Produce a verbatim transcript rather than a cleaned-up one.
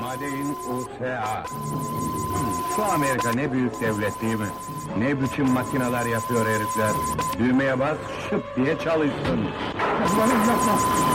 Madein U S A. Şu Amerika ne büyük devlet değil mi? Ne biçim makineler yapıyor herifler. Düğmeye bas, şıp diye çalışsın. Yapma, yapma!